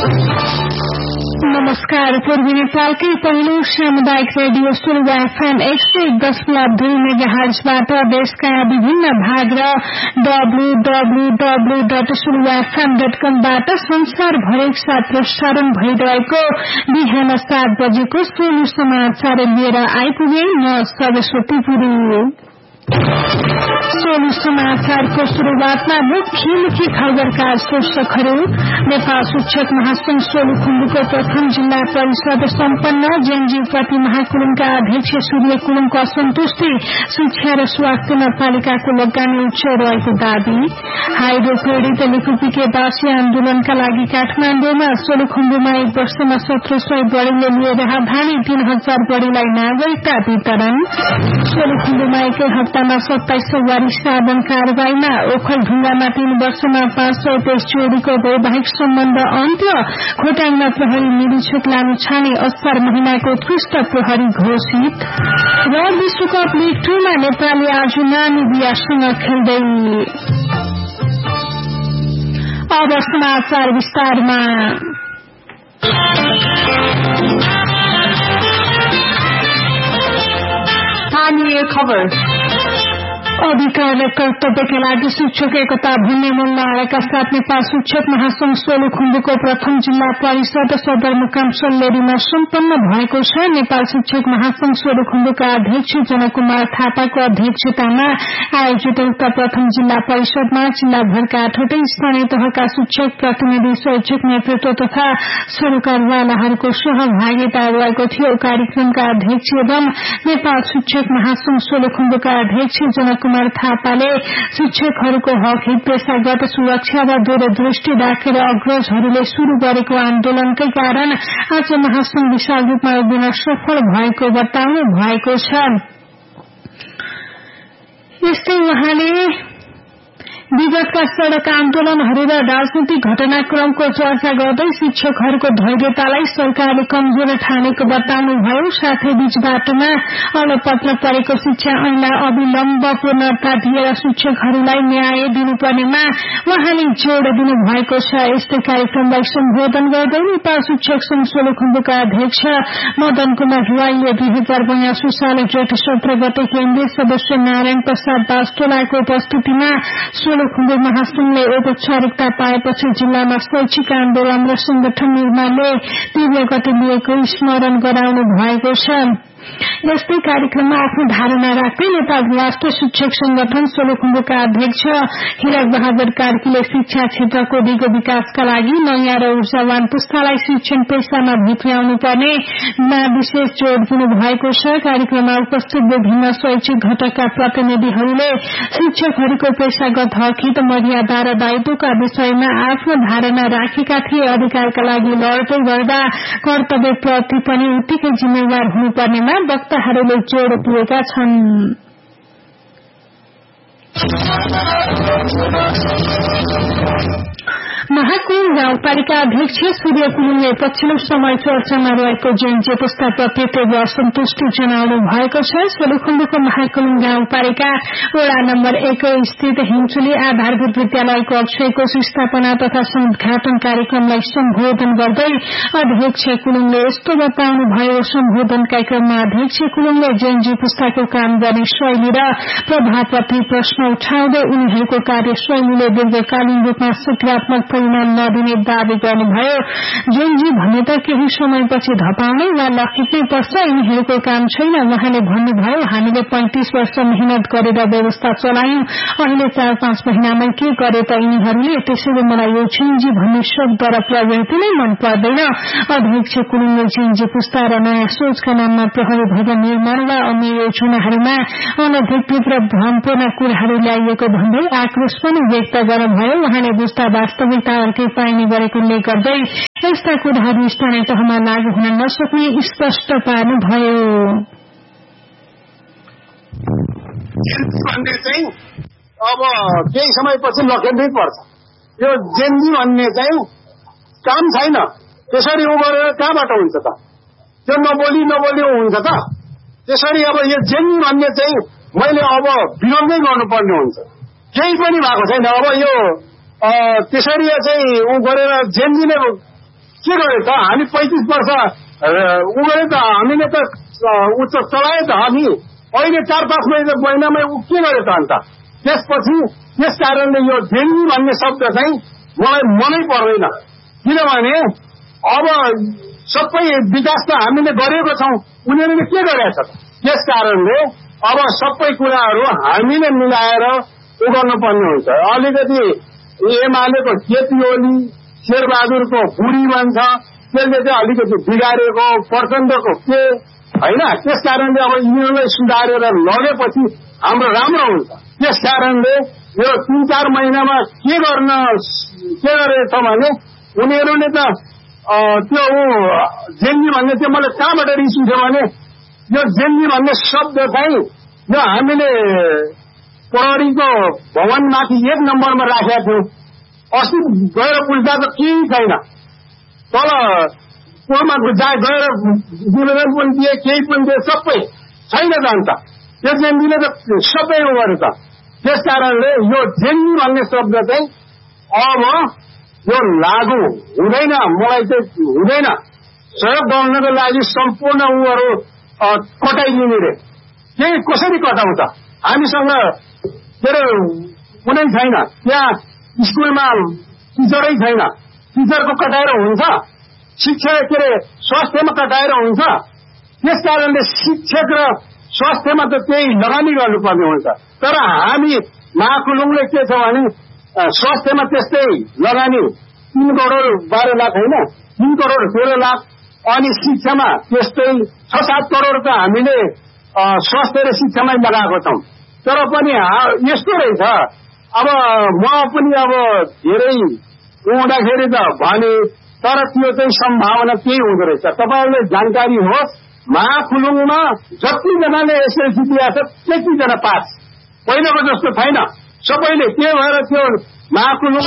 नमस्कार। पूर्वी नेपालकै पहिलो सामुदायिक रेडियो सुरुवा FM 101.2 मेगाहर्जबाट देशका विभिन्न भाग र www.suruvafm.com बाट संसारभरिक साथ प्रसारण भइरहेको बिहान 7 बजेको सोलु समाचार लिएर आइपुगे म सरस्वती पुरी। सोलु समाचारको शुरूआतमा मुख्य खबरका शीर्षकहरू। नेपाल शिक्षक महासंघ सोलुखुम्बुको प्रथम जिल्ला परिषद सम्पन्न। जेएनजी प्रति महाकुलुङका अध्यक्ष सूर्य कुलुङको असन्तुष्टि। शिक्षा र स्वास्थ्य नगरपालिकाको लगानी उच्च रहेको दावी। हाइड्रो पीड़ित लिकुपिकेवासी आन्दोलनका लागि काठमाडौँमा। सोलुखुम्बुमा 1 वर्षमा 1700 बढीले लिएर राहदानी। 3000 बढीलाई नागरिकता वितरण। सोलुखुम्बुमा एकै हप्तामा 27 वारिस साधन कारबाहीमा। ओखलढुङ्गामा 3 वर्षमा 523 जोडीको वैवाहिक सम्बन्ध अन्त्य। खोटाङमा प्रहरी निरीक्षक लामिछाने। असार महिनाको उत्कृष्ट प्रहरी घोषित। र विश्वकप लिग 2 मा नेपालले आज नामिबियासँग खेल्दै। अब समाचार विस्तारमा। स्थानीय खबर। अधिकार र कर्तव्यका लागि शिक्षक एकता भन्ने मूल नाराका साथ नेपाल शिक्षक महासंघ सोलुखुम्बुको प्रथम जिल्ला परिषद सदरमुकाम सल्लेरीमा सम्पन्न भएको छ। नेपाल शिक्षक महासंघ सोलुखुम्बुका अध्यक्ष जनकुमार थापाको अध्यक्षतामा आयोजित उक्त प्रथम जिल्ला परिषदमा जिल्लाभरका 8वटै स्थानीय तहका शिक्षक प्रतिनिधि, शैक्षिक नेतृत्व तथा सरकारवालाहरूको सहभागिता रहेको थियो। कार्यक्रमका अध्यक्ष एवं नेपाल शिक्षक महासंघ सोलुखुम्बुका अध्यक्ष जनकुमार थापाले शिक्षकहरूको हक हित, पेशागत सुरक्षा र दूरदृष्टि राखेर अग्रजहरूले शुरू गरेको आन्दोलनकै कारण आज महासंघ विशाल रूपमा उभिन सफल भएको बताउनु भएको छ। यस्तै उहाँले विगतका सड़क आन्दोलनहरू र राजनीतिक घटनाक्रमको चर्चा गर्दै शिक्षकहरूको धैर्यतालाई सरकारले कमजोर ठानेको बताउनुभयो। साथै बीच बाटोमा अलपत्र परेको शिक्षा ऐनलाई अविलम्ब पूर्णता दिएर शिक्षकहरूलाई न्याय दिनुपर्नेमा उहाँले जोड़ दिनु भएको छ। यस्तै कार्यक्रमलाई सम्बोधन गर्दै नेपाल शिक्षक संघ सोलुखुम्बुका अध्यक्ष मदन कुमार राईले 2082 साल जेठ 17 गते केन्द्रीय सदस्य नारायण प्रसाद बास्तोलाको उपस्थितिमा सोलुखुम्बु महासंघले औपचारिकता पाएपछि जिल्लामा शैक्षिक आन्दोलन र संगठन निर्माणले तीव्र गति लिएको स्मरण गराउनु भएको छ। यस्तै कार्यक्रममा आफ्नो धारणा राख्दै नेपाल राष्ट्र शिक्षक संगठन सोलुखुम्बुका अध्यक्ष हिरक बहादुर कार्कीले शिक्षा क्षेत्रको दिगो विकासका लागि नयाँ र ऊर्जावान पुस्तालाई शिक्षण पेशामा भित्र्याउनु पर्नेमा विशेष जोड़ दिनु भएको छ। कार्यक्रममा उपस्थित विभिन्न शैक्षिक घटकका प्रतिनिधिहरूले शिक्षकहरूको पेशागत हक हित, मर्यादा र दायित्वका विषयमा आफ्नो धारणा राखेका थिए। अधिकारका लागि लड्दै गर्दा कर्तव्यप्रति पनि उत्तिकै जिम्मेवार हुनुपर्नेमा वक्ताहरूले जोड़ दिएका छन्। महाकुलुङ गाउँपालिका अध्यक्ष सूर्य कुलुङले पछिल्लो समय चर्चामा रहेको जेएनजी पुस्ताप्रति तीव्र असन्तुष्टि जनाउनु भएको छ। सोलुखुम्बुको महाकुलुङ गाउँपालिका वडा नम्बर 1 स्थित हिमचुली आधारभूत विद्यालयको अक्षयकोष स्थापना तथा उद्घाटन कार्यक्रमलाई सम्बोधन गर्दै अध्यक्ष कुलुङले यस्तो बताउनुभयो। सम्बोधनका क्रममा अध्यक्ष कुलुङले जेएनजी पुस्ताको काम गर्ने शैली र प्रभावप्रति प्रश्न उठाउँदै उनीहरूको कार्यशैलीले दीर्घकालीन रूपमा सकारात्मक परिणाम नदिने दावी गर्नुभयो। जेएनजी भन्ने त केही समयपछि धपाउने वा लखिट्नै पर्छ, यिनीहरूको काम छैन। उहाँले भन्नुभयो, हामीले 35 वर्ष मेहनत गरेर व्यवस्था चलायौं, अहिले 4-5 महिनामै के गरे त यिनीहरूले। त्यसैले मलाई यो जेएनजी भन्ने शब्द र प्रवृत्ति नै मन पर्दैन। अध्यक्ष कुलुङले जेएनजी पुस्ता र नयाँ सोचका नाममा प्रहरी भवन निर्माण वा अन्य योजनाहरूमा अनधिकृत र भ्रमपूर्ण कुराहरू ल्याइएको भन्दै आक्रोश पनि व्यक्त गर्नुभयो। उहाँले बुझ्दा वास्तविकता अर्कै पाइने गरेको उल्लेख गर्दै यस्ता कुराहरू स्थानीय तहमा लागू हुन नसक्ने स्पष्ट पार्नुभयो। अब केही समयपछि लखेट्नै पर्छ। यो जेएनजी भन्ने चाहिँ काम छैन, त्यसरी उ गरेर कहाँबाट हुन्छ त? त्यो नबोली हुन्छ त? त्यसरी अब यो जेएनजी भन्ने चाहिँ मैले अब विरोध नै गर्नुपर्ने हुन्छ। केही पनि भएको छैन। अब यो त्यसरी चाहिँ उ गरेर जेएनजीले के गर्यो त हामी 35 वर्ष उ गरे त हामीले त उच्च चलाए त हामी अहिले 4-5 महिनामै उ के गर्यो त अन्त त्यसपछि त्यस कारणले यो जेन्जी भन्ने शब्द चाहिँ मलाई मनै पर्दैन किनभने अब सबै विकास त हामीले गरेको छौं उनीहरूले के गरेछ त त्यस कारणले अब सबै कुराहरू हामीले मिलाएर उ गर्नुपर्ने हुन्छ अलिकति एमालेको केपी ओली शेरबहादुरको बुढी भन्छ त्यसले चाहिँ अलिकति बिगारेको प्रचण्डको के होइन त्यस कारणले अब यिनीहरूलाई सुधारेर लगेपछि हाम्रो राम्रो हुन्छ त्यस कारणले यो 3-4 महिनामा के गरेछ भने उनीहरूले त त्यो जेन्जी भन्ने चाहिँ मलाई कहाँबाट रिस उठ्यो भने यो जेन्जी भन्ने शब्द चाहिँ यो हामीले प्रहरीको भवनमाथि 1 नम्बरमा राखेका थियौं अस्ति गएर पुल्दा त केही छैन तल पुलमा गएर निवेदन पनि दिए केही पनि दिए सबै छैन त अन्त त्यो जेन्जीले त सबै उ गर्यो त त्यस कारणले यो जेन्जी भन्ने शब्द चाहिँ अब यो लागू हुँदैन मलाई चाहिँ हुँदैन सहयोग गर्नको लागि सम्पूर्ण उहरू कटाइदिने रे केही कसरी कटाउँछ हामीसँग के अरे कुनै छैन त्यहाँ स्कुलमा टिचरै छैन टिचरको कटाएर हुन्छ शिक्षा के अरे स्वास्थ्यमा कटाएर हुन्छ त्यस कारणले शिक्षक र स्वास्थ्यमा त त्यही लगानी गर्नुपर्ने हुन्छ तर हामी महाकुलुङले के छ भने स्वास्थ्यमा त्यस्तै लगानी 3 करोड 12 लाख होइन 3 करोड 13 लाख अनि शिक्षामा त्यस्तै 6-7 करोड त हामीले स्वास्थ्य र शिक्षामै लगाएको छौं तर पनि यस्तो रहेछ अब म पनि अब धेरै हुँदाखेरि त भने तर त्यो चाहिँ सम्भावना केही हुँदो रहेछ तपाईहरुले जानकारी होस् महाकुलुङमा जतिजनाले एसएलसी दिया छ त्यतिजना पास पहिलाको जस्तो छैन सबैले के भएर त्यो महाकुलुङ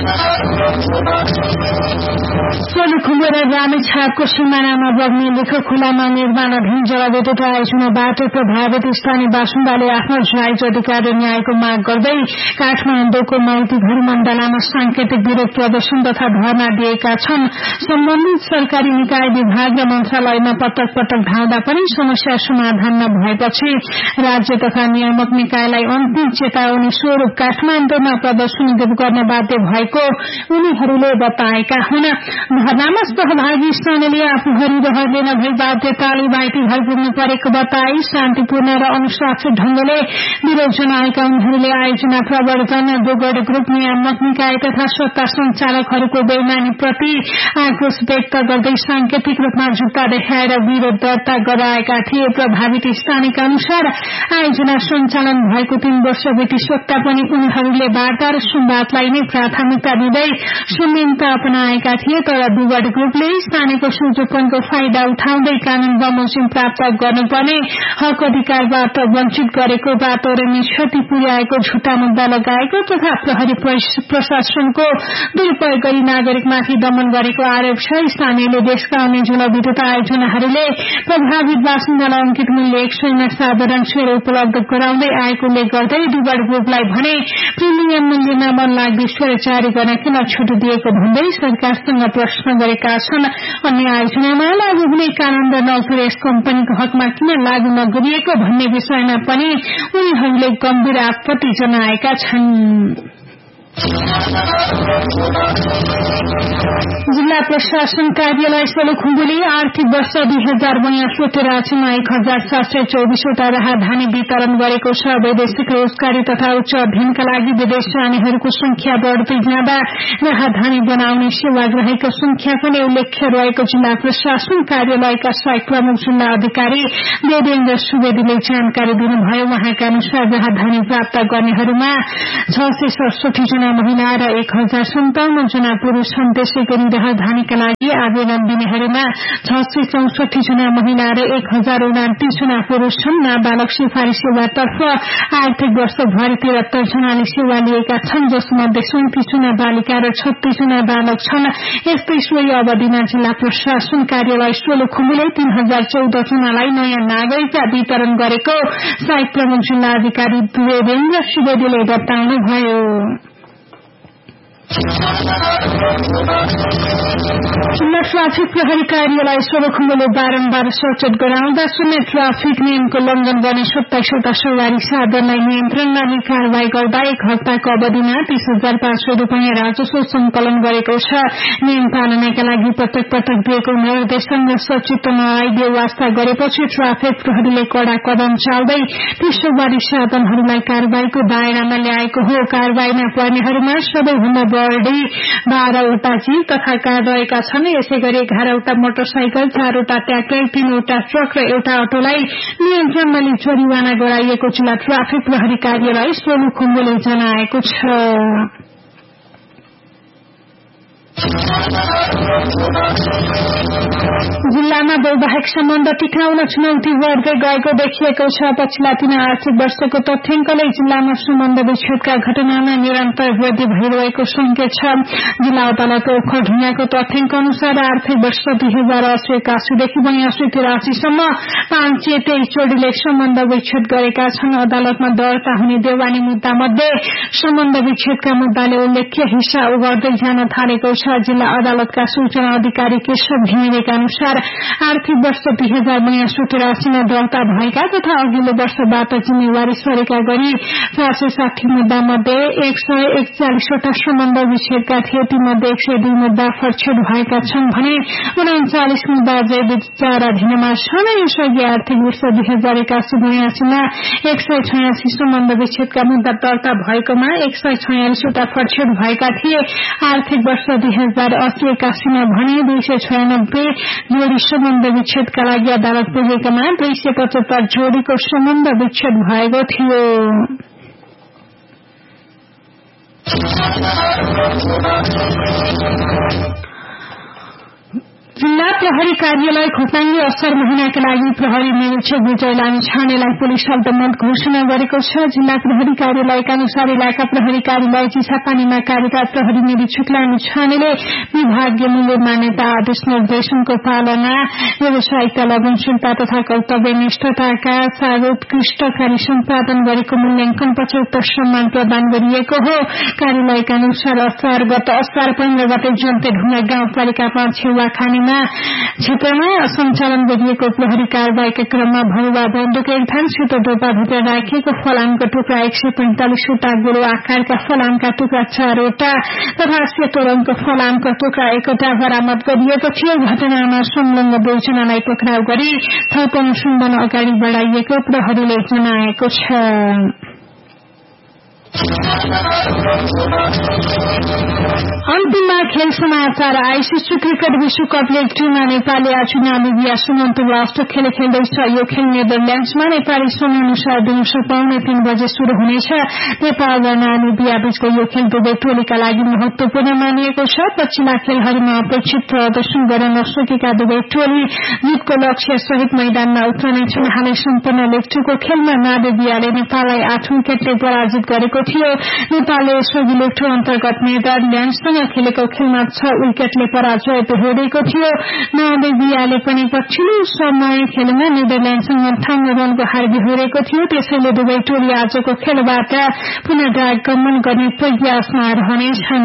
सोलुखुम्बु र रामेछापको सिमानामा बग्ने लेखो खुलामा निर्माणाधीन जलविद्युत आयोजनाबाट प्रभावित स्थानीय बासिन्दाले आफ्नो जायज अधिकार र न्यायको माग गर्दै काठमाडौँको माइती घर मण्डलामा सांकेतिक विरोध प्रदर्शन तथा धरना दिएका छन् सम्बन्धित सरकारी निकाय विभाग र मन्त्रालयमा पटक पटक धाउँदा पनि समस्या समाधान नभएपछि राज्य तथा नियामक निकायलाई अन्तिम चेतावनी स्वरूप काठमाडौँमा प्रदर्शन गर्न बाध्य भएको उनीहरूले बताएका हुन् धरनामा सहभागी स्थानीयले आफूहरू रहने नभई बाध्यताले माइती घर पुग्नु परेको बताई शान्तिपूर्ण र अनुशासित ढंगले विरोध जनाएका उनीहरूले आयोजना प्रवर्तन दुगड ग्रुप नियामक निकाय तथा सत्ता संचालकहरूको बेइमानीप्रति आक्रोश व्यक्त गर्दै सांकेतिक रूपमा जुत्ता देखाएर विरोध दर्ता गराएका थिए प्रभावित स्थानीयका अनुसार आयोजना सञ्चालन भएको 3 वर्ष बितिसक्दा पनि उनीहरूले वार्ता र संवादलाई नै प्राथमिकता दिँदै संयन्त्र अपनाएका थिए तर दुगड ग्रुपले स्थानीयको सुझोपनको फाइदा उठाउँदै कानून बमोजिम प्राप्त गर्नुपर्ने हक अधिकारबाट वञ्चित गरेको वातावरणीय क्षति पुर्याएको झुटा मुद्दा लगाएको तथा प्रहरी प्रशासनको दुरूपयोग गरी नागरिकमाथि दमन गरेको आरोप छ स्थानीयले देशका अन्य जलविद्युत आयोजनाहरूले प्रभावित बासिन्दालाई अंकित मूल्य 100 मा साधारण सेवा उपलब्ध गराउँदै आएकोले गर्दै दुगड ग्रुपलाई भने प्रिमियम मूल्यमा मनलाग्दो सेवा जारी गर्न किन छुट दिएको भन्दै सरकारसँग प्रश्न गरेका छन् अन्य आयोजनामा लागू हुने कानून र नौकरी यस कम्पनीको हकमा किन लागू नगरिएको भन्ने विषयमा पनि उनीहरूले गम्भीर आपत्ति जनाएका छन् जिल्ला प्रशासन कार्यालय सोलुखुम्बुले आर्थिक वर्ष 2062 राज्यमा 1724 वटा राहदानी वितरण गरेको छ वैदेशिक रोजगारी तथा उच्च अध्ययनका लागि विदेश जानेहरूको संख्या बढ्दै जाँदा राहदानी बनाउने सेवाग्राहीको संख्या पनि उल्लेख्य रहेको जिल्ला प्रशासन कार्यालयका सहायक प्रमुख जिल्ला अधिकारी देवेन्द्र सुवेदीले जानकारी दिनुभयो उहाँका अनुसार राहदानी प्राप्त गर्नेहरूमा 667 जना महिला र 1057 जना पुरूष छन् त्यसै गरी राहदानीका लागि आवेदन दिनेहरूमा 664 जना महिला र 1029 जना पुरूष छन् नाबालक सिफारिस सेवातर्फ आर्थिक वर्षभरि 73 जनाले सेवा लिएका छन् जसमध्ये 37 जना बालिका र 36 जना बालक छन् यस्तै सोही अवधिमा जिल्ला प्रशासन कार्यालय सोलुखुम्बुले 3014 जनालाई नयाँ नागरिकता वितरण गरेको सहायक प्रमुख जिल्ला अधिकारी देवेन्द्र सुवेदीले बताउनुभयो जिल्ला ट्राफिक प्रहरी कार्यालय सोलुखुम्बुले बारम्बार सचेत गराउँदा सुन्ने ट्राफिक नियमको उल्लंघन गर्ने 27वटा सवारी साधनलाई नियन्त्रणमा लिई कारवाही गर्दा 1 हप्ताको अवधिमा 30,500 रूपियाँ राजस्व संकलन गरेको छ। नियम पालनाका लागि पटक पटक दिएको निर्देशन र सचेतना बेवास्ता गरेपछि ट्राफिक प्रहरीले कड़ा कदम चाल्दै ती सवारी साधनहरूलाई कारवाहीको दायरामा ल्याएको हो। कारवाहीमा पर्नेहरूमा सबैभन्दा बढी 12वटा जीव तथा कार रहेका छन्। यसैगरी 11वटा मोटरसाइकल, 4वटा ट्र्याक्टर, 3वटा ट्रक र एउटा अटोलाई नियन्त्रणमा लिई जरिवाना गराइएको जिल्ला ट्राफिक प्रहरी कार्यालय सोलुखुम्बुले जनाएको छ। जिल्लामा वैवाहिक सम्बन्ध टिकाउन चुनौती बढ्दै गएको देखिएको छ। पछिल्ला 3 आर्थिक वर्षको तथ्याङ्कले जिल्लामा सम्बन्ध विच्छेदका घटनामा निरन्तर वृद्धि भइरहेको संकेत छ। जिल्ला अदालत ओखलढुङ्गाको तथ्याङ्क अनुसार आर्थिक वर्ष 2080 देखि 82-83 सम्म 523 जोडीले सम्बन्ध विच्छेद गरेका छन्। अदालतमा दर्ता हुने देवानी मुद्दा मध्ये सम्बन्ध विच्छेदका मुद्दाले उल्लेख्य हिस्सा उगर्दै जान थालेको छ। जिल्ला अदालतका सूचना अधिकारी केशव घिमिरेका अनुसार आर्थिक वर्ष 2082-83 दर्ता भएका तथा अघिल्लो वर्षबाट जिम्मेवारी सरेका गरी 460 मुद्दा मध्ये 141वटा सम्बन्ध विच्छेदका थिए। तीमध्ये 102 मुद्दा फरछेद भएका छन् भने 39 मुद्दा अझै विचाराधीनमा छन्। यसअघि आर्थिक वर्ष 2081-82 186 सम्बन्ध विच्छेदका मुद्दा दर्ता भएकोमा 146वटा फरछेद भएका थिए। आर्थिक वर्ष 2080-81 भने 296 जोडी सम्बन्ध विच्छेदका लागि अदालत पुगेकामा 275 जोडीको सम्बन्ध विच्छेद भएको थियो। जिल्ला प्रहरी कार्यालय खोटाङले असर महिनाका लागि प्रहरी निरीक्षक विजय लामिछानेलाई पुलिस हल्दमत घोषणा गरेको छ। जिल्ला प्रहरी कार्यालयका अनुसार इलाका प्रहरी कार्यालय चिसापानीमा कार्यरत प्रहरी निरीक्षक लामिछानेले विभागीय मूल्य मान्यता आदेश निर्देशनको पालना, व्यावसायिकता, लगनशीलता तथा कर्तव्यनिष्ठताका साथ उत्कृष्ट कार्य सम्पादन गरेको मूल्याङ्कन पछि उक्त सम्मान प्रदान गरिएको हो। कार्यालयका अनुसार गत असार 15 गते जन्तेढुङ्गा गाउँपालिका 5 छेउवा खानीमा क्षेत्रमा सञ्चालन गरिएको प्रहरी कारवाहीका क्रममा भरुवा बन्दुक एक थान सेतो डोबाभित्र राखिएको फलामको टुक्रा 145वटा, गोलो आकारका फलामका टुक्रा 4वटा तथा सेतो रङको फलामको टुक्रा 1वटा बरामद गरिएको थियो। घटनामा संलग्न 2 जनालाई पक्राउ गरी थप अनुसन्धान अगाडि बढाइएको प्रहरीले जनाएको छ। अन्तिममा खेल समाचार। आईसीसी क्रिकेट विश्वकप लीग 2 मा नेपालले आज नामिबिया सुमन्त राष्ट्र खेल खेल्दैछ। यो खेल नेदरल्याण्ड्समा नेपाली समयानुसार दिउँसो 2:45 बजे शुरू हुनेछ। नेपाल र नामिबिया बीचको यो खेल दुवै टोलीका लागि महत्वपूर्ण मानिएको छ। पछिल्ला खेलहरूमा अपेक्षित प्रदर्शन गर्न नसकेका दुवै टोली जितको लक्ष्य सहित मैदानमा उत्रनेछन्। हालै सम्पन्न लीग 2 को खेलमा नामिबियाले नेपाललाई 8 विकेटले पराजित गरेको थियो। नेपालले यसअघि लीग 2 अन्तर्गत नेदरल्याण्ड्ससँग खेलेको खेलमा 6 विकेटले पराजय बेहोरेको थियो। नामिबियाले पनि पछिल्लो समय खेलमा नेदरल्याण्डसँग 58 रनको हार बेहोरेको थियो। त्यसैले दुवै टोली आजको खेलबाट पुनरागमन गर्ने प्रयासमा रहनेछन्।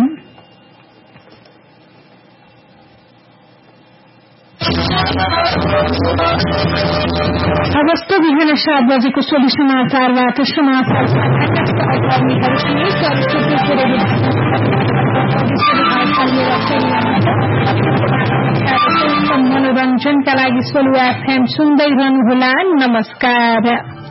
अगस्त बिहान 7 बजेको सोली समाचारबाट समाचार मनोरञ्जनका लागि सोलु एफएम सुन्दै रहनुहोला। नमस्कार।